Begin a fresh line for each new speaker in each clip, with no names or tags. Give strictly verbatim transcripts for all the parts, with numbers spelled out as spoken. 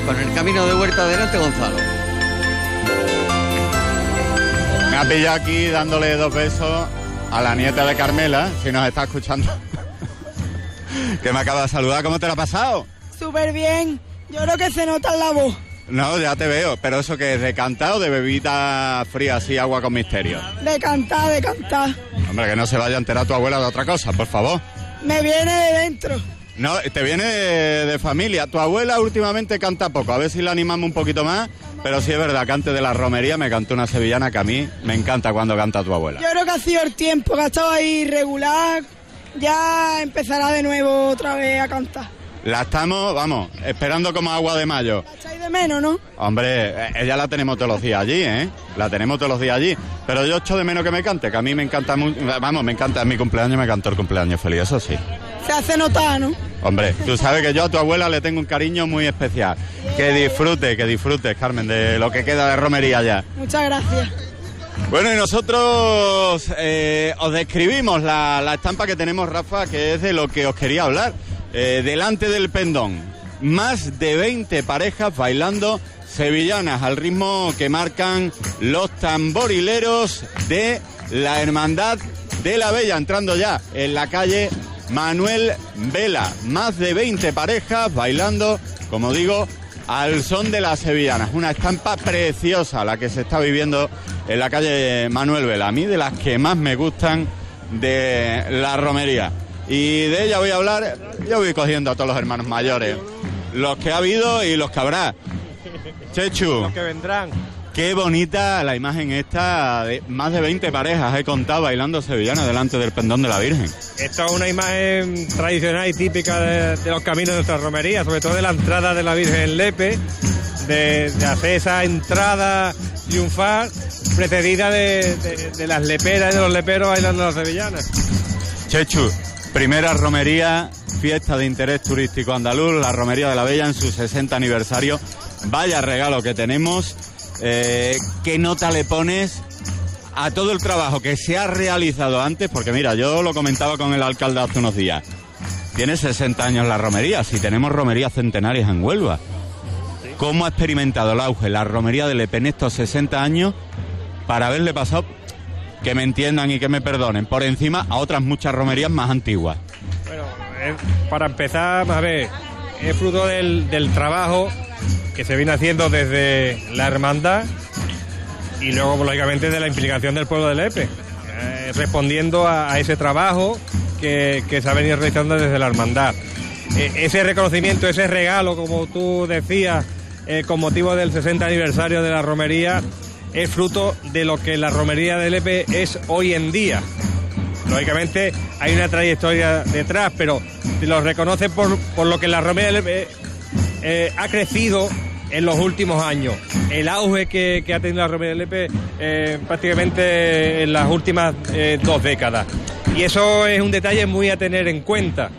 con el camino de Huerta adelante, Gonzalo.
Me ha pillado aquí dándole dos besos a la nieta de Carmela, si nos está escuchando, que me acaba de saludar. ¿Cómo te lo ha pasado?
Súper bien. Yo creo que se nota en la voz.
No, ya te veo. ¿Pero eso qué es? ¿De cantar o de bebida fría, así, agua con misterio?
De cantar, de cantar.
Hombre, que no se vaya a enterar tu abuela de otra cosa, por favor.
Me viene de dentro.
No, te viene de, de familia. Tu abuela últimamente canta poco. A ver si la animamos un poquito más. Pero sí es verdad que antes de la romería me cantó una sevillana que a mí me encanta cuando canta tu abuela.
Yo creo que ha sido el tiempo, que ha estado ahí regular. Ya empezará de nuevo otra vez a cantar.
La estamos, vamos, esperando como agua de mayo.
La echáis de menos, ¿no?
Hombre, ella la tenemos todos los días allí, ¿eh? La tenemos todos los días allí. Pero yo echo de menos que me cante, que a mí me encanta mucho. Vamos, me encanta, en mi cumpleaños me cantó el cumpleaños feliz, eso sí.
Se hace notar, ¿no?
Hombre, tú sabes que yo a tu abuela le tengo un cariño muy especial. Que disfrute, que disfrutes, Carmen, de lo que queda de romería ya.
Muchas gracias.
Bueno, y nosotros eh, os describimos la, la estampa que tenemos, Rafa, que es de lo que os quería hablar. Eh, delante del pendón, más de veinte parejas bailando sevillanas al ritmo que marcan los tamborileros de la Hermandad de la Bella, entrando ya en la calle Manuel Vela. Más de veinte parejas bailando, como digo, al son de las sevillanas. Una estampa preciosa la que se está viviendo en la calle Manuel Vela. A mí de las que más me gustan de la romería. Y de ella voy a hablar, yo voy cogiendo a todos los hermanos mayores, los que ha habido y los que habrá. Chechu,
los que vendrán.
Qué bonita la imagen esta, de más de veinte parejas, he contado, bailando sevillana delante del pendón de la Virgen.
Esta es una imagen tradicional y típica de, de los caminos de nuestra romería, sobre todo de la entrada de la Virgen en Lepe, de, de hacer esa entrada triunfal precedida de, de, de las leperas y de los leperos bailando las sevillanas.
Chechu, primera romería, fiesta de interés turístico andaluz, la Romería de la Bella en su sesenta aniversario. Vaya regalo que tenemos. Eh, ¿Qué nota le pones a todo el trabajo que se ha realizado antes? Porque mira, yo lo comentaba con el alcalde hace unos días. Tiene sesenta años la romería, si tenemos romerías centenarias en Huelva. ¿Cómo ha experimentado el auge la romería de Lepe en estos sesenta años para haberle pasado, que me entiendan y que me perdonen, por encima a otras muchas romerías más antiguas?
Bueno, eh, para empezar, a ver, es fruto del, del trabajo que se viene haciendo desde la hermandad y luego, lógicamente, de la implicación del pueblo de Lepe, eh, respondiendo a, a ese trabajo que, que se ha venido realizando desde la hermandad. Eh, ese reconocimiento, ese regalo, como tú decías, eh, con motivo del sesenta aniversario de la romería, es fruto de lo que la romería de Lepe es hoy en día. Lógicamente hay una trayectoria detrás, pero se lo reconoce por, por lo que la romería de Lepe eh, ha crecido en los últimos años. El auge que, que ha tenido la romería de Lepe eh, prácticamente en las últimas eh, dos décadas. Y eso es un detalle muy a tener en cuenta.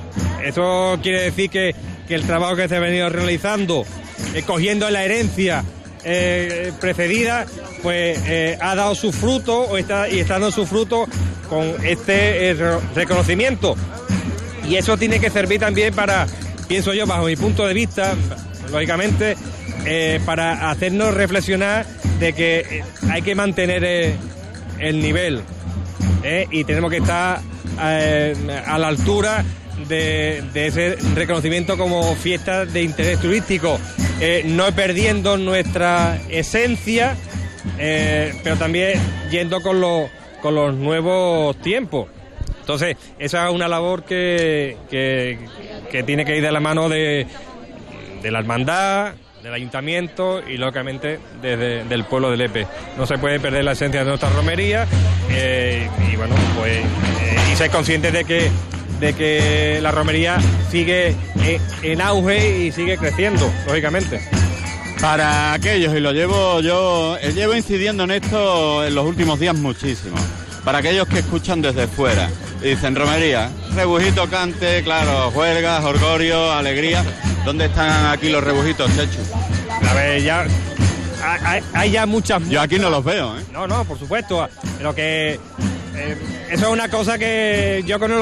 Eso quiere decir que, que el trabajo que se ha venido realizando, eh, cogiendo la herencia Eh, precedida, pues eh, ha dado su fruto o está, y está dando su fruto con este eh, reconocimiento. Y eso tiene que servir también para, pienso yo, bajo mi punto de vista, lógicamente, eh, para hacernos reflexionar de que eh, hay que mantener eh, el nivel eh, y tenemos que estar eh, a la altura De, de ese reconocimiento como fiesta de interés turístico, eh, no perdiendo nuestra esencia, eh, pero también yendo con los, con los nuevos tiempos. Entonces, esa es una labor que, que, que tiene que ir de la mano de, de la hermandad, del ayuntamiento y lógicamente desde del pueblo de Lepe. No se puede perder la esencia de nuestra romería eh, y bueno, pues eh, y ser conscientes de que de que la romería sigue en auge y sigue creciendo, lógicamente.
Para aquellos, y lo llevo yo, llevo incidiendo en esto en los últimos días muchísimo, para aquellos que escuchan desde fuera y dicen romería, rebujito, cante, claro, juergas, orgullo, alegría. ¿Dónde están aquí los rebujitos, Chechu?
A ver, ya hay, hay ya muchas...
Yo aquí no los veo, ¿eh?
No, no, por supuesto, pero que eh, eso es una cosa que yo con el